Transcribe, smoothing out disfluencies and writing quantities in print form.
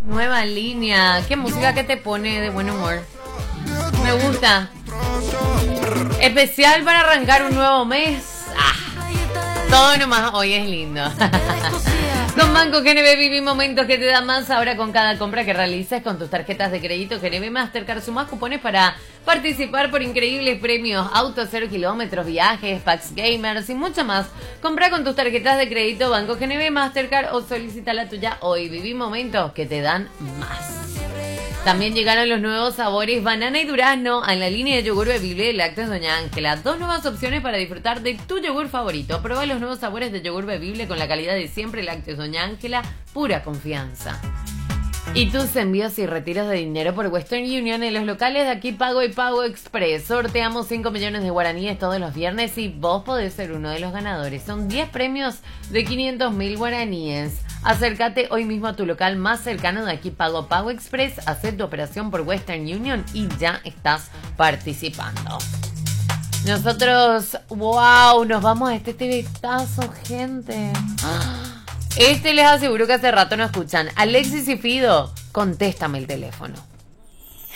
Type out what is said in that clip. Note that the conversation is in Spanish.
Nueva línea. ¿Qué música que te pone de buen humor? Me gusta. Especial para arrancar un nuevo mes. Todo nomás hoy es lindo. Con Banco GNB viví momentos que te dan más. Ahora con cada compra que realices con tus tarjetas de crédito GNB Mastercard sumás cupones para participar por increíbles premios, autos 0 kilómetros, viajes, packs gamers y mucho más. Compra con tus tarjetas de crédito Banco GNB Mastercard o solicita la tuya hoy. Viví momentos que te dan más. También llegaron los nuevos sabores banana y durazno en la línea de yogur bebible de Lácteos Doña Ángela. 2 nuevas opciones para disfrutar de tu yogur favorito. Prueba los nuevos sabores de yogur bebible con la calidad de siempre. Lácteos Doña Ángela, pura confianza. Y tus envíos y retiros de dinero por Western Union en los locales de Aquí Pago y Pago Express. Sorteamos 5 millones de guaraníes todos los viernes y vos podés ser uno de los ganadores. Son 10 premios de 500.000 guaraníes. Acércate hoy mismo a tu local más cercano de Aquí Pago Pago Express, haz tu operación por Western Union y ya estás participando. Nosotros, wow, nos vamos a este TVtazo, gente. Les aseguro que hace rato no escuchan. Alexis y Fido, contéstame el teléfono.